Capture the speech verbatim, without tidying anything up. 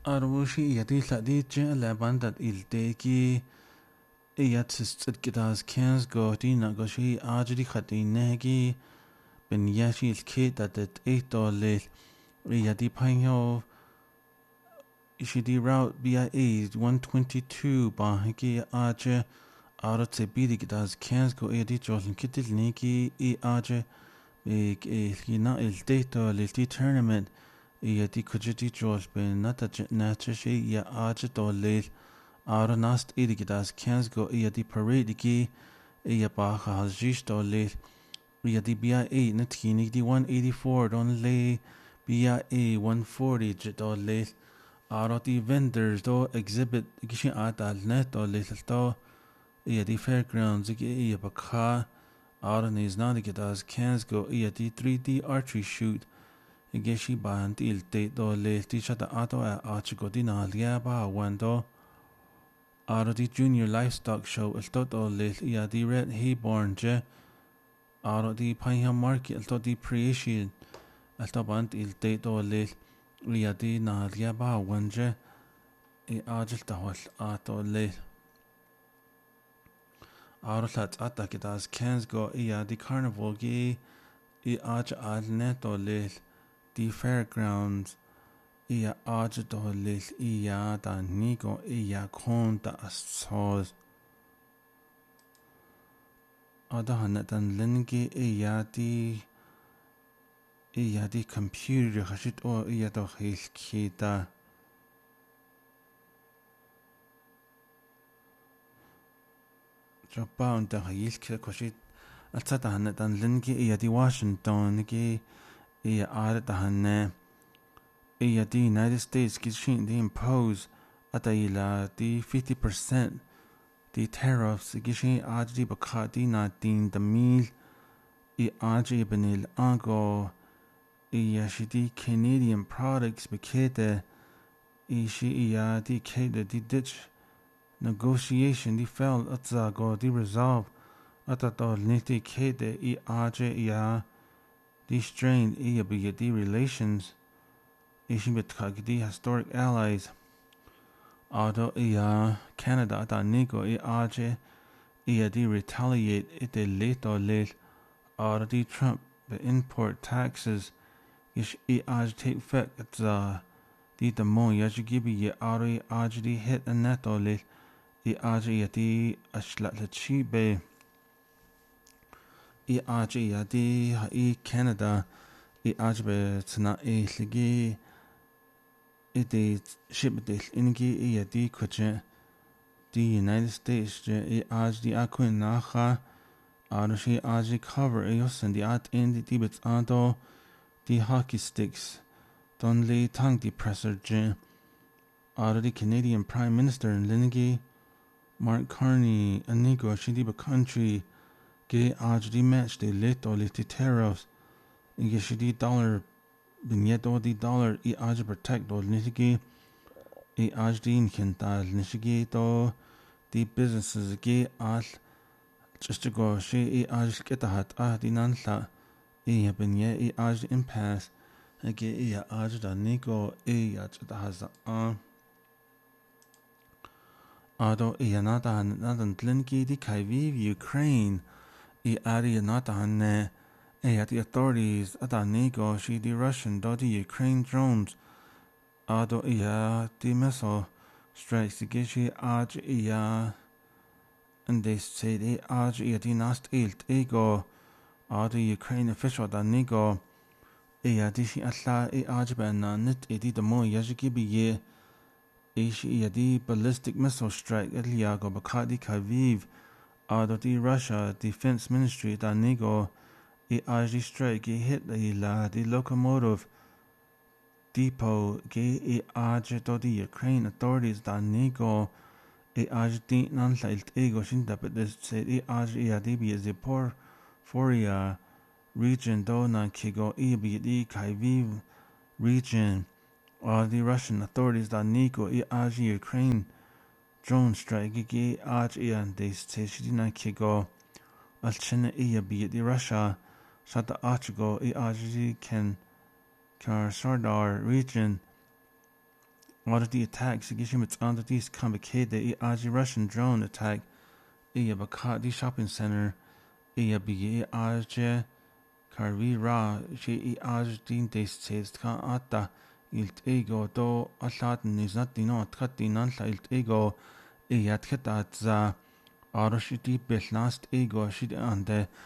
Arbushi yadi ladi jen labandat ilteki iyatsis kitas kens goti nagoshi ajri khatinegi ben yashi ilkit at it eto lil yadi panyo ishidi route B I A one twenty-two bahiki aje arotse bidi kitas kens go edi jolin kitil niki i aje big ilkina ilteto lilti tournament yadi kujiti jol ben nata nachashi ya aje to lil Ara nast idigidas kens go yadi parade ki ya baha hajish to lil yadi B I A natini di one eighty-four don le B I A one forty to lil Ara di vendors do exhibit gishin ata net to lil to yadi fairgrounds ki ya bakha Ara nis nadigidas kens go yadi three D archery shoot Gishi band il te do lil ti shata ato a archigo di nalia ba wando Ara di Junior Livestock Show il tot o lil ia di red Hayborn je Ara di Paiha Market il tot di Creation il tot band il te do lil ia di na lia ba wanje i ajil tahol ato lil Ara lat ata kitas kens go ia di Carnival gi i aj al neto lil di Fairgrounds Ia aja to lil ia da nigo ia konta ashoz. Ada hanatan lingi ia di ia di computer hashit o ia do hil kita. Japan da hil kita koshit. Alta hanatan lingi ia di Washington nigi ia ada hanne. Iya the United States gishin the impose ataila the fifty percent the tariffs gishin ajdi bakati na din the mil I ajdi benil ango iya shidi Canadian products bekete ishi iya the kede the ditch negotiation the fell atzago the resolve atatol niti kede I ajdi iya the strain iya be the relations Ishibit historic allies. Auto ia Canada da nigo I aje ia di retaliate ite leto lil auto di Trump the import taxes ish I aj take effect at the di the mo yajigibi ye auto I aj di hit a neto lil I aje ia di ashlat la chibe I aje ia di I Canada I ajbe tsna e ligi Ite shipdil ingi iya di kuche the United States je I aj di akun nacha arushi aj cover eos and the at in the tibets ado the hockey sticks don le tang di presser je aru the Canadian Prime Minister lingi Mark Carney anigo shidi country ge aj di match de leto liti tariffs ingi shidi dollar Binyeto di dollar I aj protect do nishigi I aj di inkinta nishigi do di businesses gi al just to go she I aj kita hat ah di nanla I binye I aj impasse agi I aj da nigo I aj da haza ah ado I nata nadan tlinki di kaiviv Ukraine I ari nata hanne at the authorities at Anigo she the Russian do the Ukraine drones ado iya the missile strikes the gishi aj iya and they say the aj iya the nast ilt ego ado Ukraine official da nigo iya the shi atla I aj ben nit edi the mo yajiki bi ye ishi iya the ballistic missile strike at liago bakadi Kyiv ado the Russia Defense Ministry da nigo I aj strike I hit the la the locomotive depot ge I aj to the Ukraine authorities da nigo I aj di nan la ilt ego shinda but this said I aj I adibi is the poor Foria region do na kigo I bi di Kyiv region or the Russian authorities da nigo I aj Ukraine drone strike ge aj I and they say she na kigo al china I bi di Russia Shata Achigo I Aji Ken Kar Sardar region What of the attacks? Gishim it's under these complicated the Aji Russian drone attack. Iya Bakat the shopping center. Iya Bi Aje Karvi Ra she Aj Din Des says Ka Ata Ilt Ego do Alatin is not dino Katinan Ilt Ego Iyat Katat za Aroshiti Belnast Ego Shid and the